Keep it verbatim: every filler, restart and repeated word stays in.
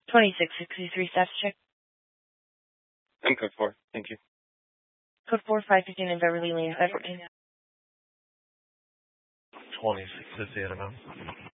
twenty-six sixty-three status check. I'm code four. Thank you. Code four, five fifteen in Beverly Lane, Virginia. twenty-six fifty at a mountain.